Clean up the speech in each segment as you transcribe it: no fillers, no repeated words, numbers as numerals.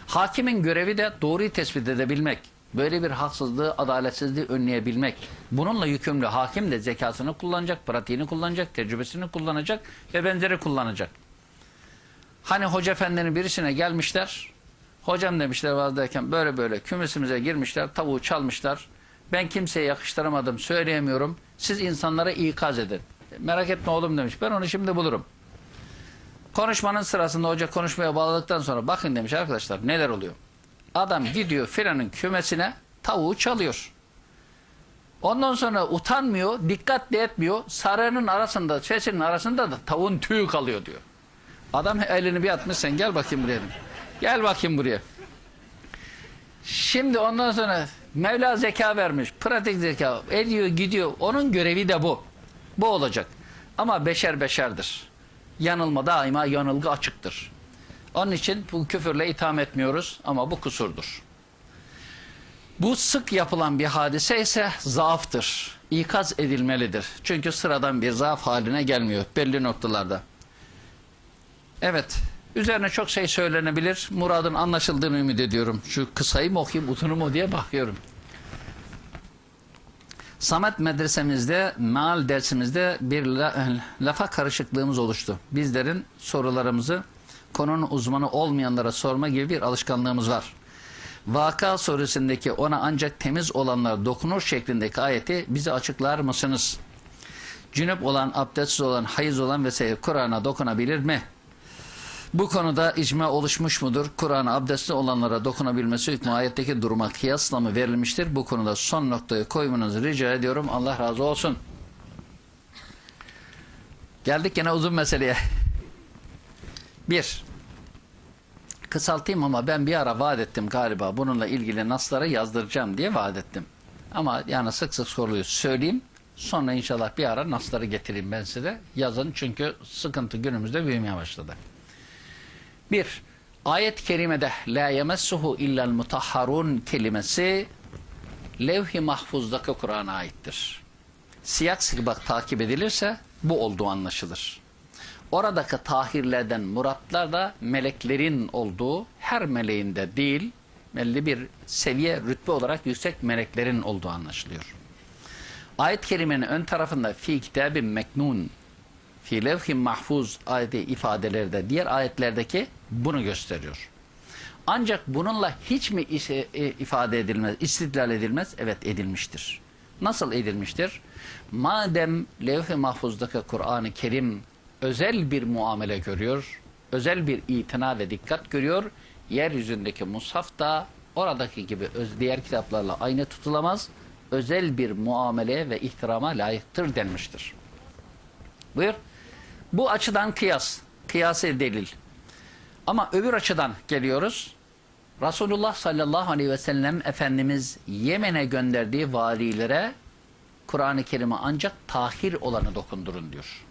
Hakimin görevi de doğruyu tespit edebilmek. Böyle bir haksızlığı, adaletsizliği önleyebilmek. Bununla yükümlü hakim de zekasını kullanacak, pratiğini kullanacak, tecrübesini kullanacak ve benzeri kullanacak. Hani hoca efendinin birisine gelmişler. Hocam demişler vazdayken böyle böyle kümesimize girmişler, tavuğu çalmışlar. Ben kimseye yakıştıramadım, söyleyemiyorum. Siz insanlara ikaz edin. Merak etme oğlum demiş. Ben onu şimdi bulurum. Konuşmanın sırasında hoca konuşmaya bağladıktan sonra bakın demiş arkadaşlar neler oluyor. Adam gidiyor filanın kümesine tavuğu çalıyor. Ondan sonra utanmıyor, dikkat de etmiyor. Sarığının arasında, sesinin arasında da tavuğun tüyü kalıyor diyor. Adam elini bir atmış, sen gel bakayım buraya. Gel bakayım buraya. Şimdi ondan sonra Mevla zeka vermiş. Pratik zeka. Ediyor gidiyor. Onun görevi de bu. Bu olacak. Ama beşer beşerdir. Yanılma daima yanılgı açıktır. Onun için bu küfürle itham etmiyoruz ama bu kusurdur. Bu sık yapılan bir hadise ise zaaftır. İkaz edilmelidir. Çünkü sıradan bir zaaf haline gelmiyor belli noktalarda. Evet. Üzerine çok şey söylenebilir. Muradın anlaşıldığını ümit ediyorum. Şu kısayı mı okuyayım, uzunu mu diye bakıyorum. Samet medresemizde, meal dersimizde bir lafa karışıklığımız oluştu. Bizlerin sorularımızı konunun uzmanı olmayanlara sorma gibi bir alışkanlığımız var. Vaka suresindeki ona ancak temiz olanlar dokunur şeklindeki ayeti bize açıklar mısınız? Cünüp olan, abdestsiz olan, hayız olan vesaire Kur'an'a dokunabilir mi? Bu konuda icma oluşmuş mudur? Kur'an'a abdestli olanlara dokunabilmesi hükmü ayetteki duruma kıyasla mı verilmiştir? Bu konuda son noktayı koymanızı rica ediyorum. Allah razı olsun. Geldik yine uzun meseleye. Bir, kısaltayım ama ben bir ara vaat ettim galiba. Bununla ilgili nasları yazdıracağım diye vaat ettim. Ama yani sık sık soruluyor. Söyleyeyim. Sonra inşallah bir ara nasları getireyim ben size. Yazın çünkü sıkıntı günümüzde büyümeye başladı. Bir, ayet-i kerimede la yemessuhu illel mutahharun kelimesi levh-i mahfuzdaki Kur'an'a aittir. Siyak sibak takip edilirse bu olduğu anlaşılır. Oradaki tahirlerden muratlar da meleklerin olduğu, her meleğinde değil, belli bir seviye, rütbe olarak yüksek meleklerin olduğu anlaşılıyor. Ayet-i kerimenin ön tarafında fi kitabin meknun, fi levh-i mahfuz ayeti ifadeleri de diğer ayetlerdeki bunu gösteriyor. Ancak bununla hiç mi ifade edilmez, istidlal edilmez? Evet edilmiştir. Nasıl edilmiştir? Madem levh-i mahfuzdaki Kur'an-ı Kerim özel bir muamele görüyor, özel bir itina ve dikkat görüyor, yeryüzündeki mushaf da oradaki gibi diğer kitaplarla aynı tutulamaz, özel bir muameleye ve ihtirama layıktır denmiştir. Buyur. Bu açıdan kıyası delil. Ama öbür açıdan geliyoruz. Resulullah sallallahu aleyhi ve sellem Efendimiz Yemen'e gönderdiği valilere Kur'an-ı Kerim'e ancak tahir olanı dokundurun diyor.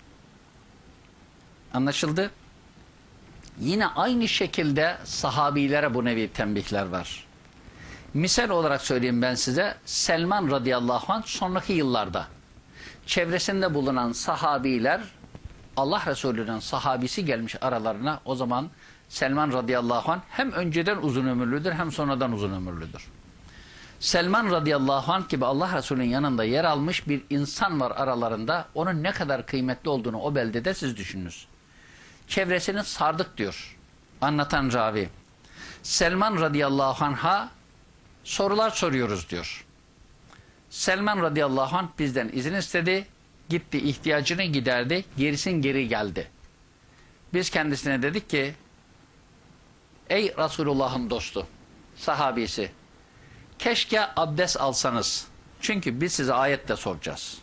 Anlaşıldı? Yine aynı şekilde sahabilere bu nevi tembihler var. Misal olarak söyleyeyim ben size. Selman radıyallahu anh sonraki yıllarda çevresinde bulunan sahabiler, Allah Resulü'nün sahabisi gelmiş aralarına. O zaman Selman radıyallahu anh hem önceden uzun ömürlüdür hem sonradan uzun ömürlüdür. Selman radıyallahu anh gibi Allah Resulü'nün yanında yer almış bir insan var aralarında. Onun ne kadar kıymetli olduğunu o beldede siz düşününüz. Çevresini sardık diyor anlatan ravi. Selman radıyallahu anh'a sorular soruyoruz diyor. Selman radıyallahu anh bizden izin istedi. Gitti, ihtiyacını giderdi. Gerisin geri geldi. Biz kendisine dedik ki ey Resulullah'ın dostu, sahabisi, keşke abdest alsanız. Çünkü biz size ayette soracağız.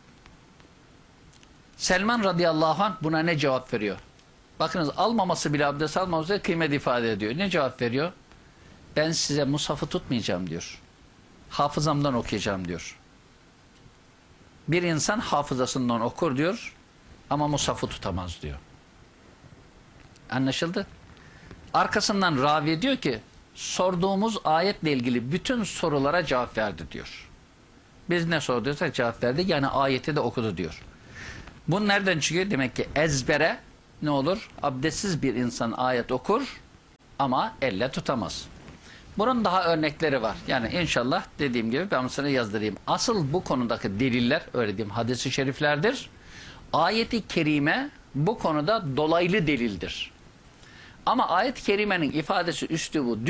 Selman radıyallahu anh buna ne cevap veriyor? Bakınız almaması bile, abdest almaması kıymet ifade ediyor. Ne cevap veriyor? Ben size mushafı tutmayacağım diyor. Hafızamdan okuyacağım diyor. Bir insan hafızasından okur diyor ama mushafı tutamaz diyor. Anlaşıldı? Arkasından ravi diyor ki sorduğumuz ayetle ilgili bütün sorulara cevap verdi diyor. Biz ne sorduysak cevap verdi. Yani ayeti de okudu diyor. Bu nereden çıkıyor? Demek ki ezbere ne olur? Abdestsiz bir insan ayet okur ama elle tutamaz. Bunun daha örnekleri var. Yani inşallah dediğim gibi ben sana yazdırayım. Asıl bu konudaki deliller, öyle diyeyim, hadis-i şeriflerdir. Ayet-i kerime bu konuda dolaylı delildir. Ama ayet-i kerimenin ifadesi, üslubu